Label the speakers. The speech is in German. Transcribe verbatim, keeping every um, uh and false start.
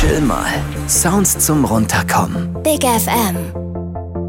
Speaker 1: Chill mal. Sounds zum Runterkommen.
Speaker 2: Big F M.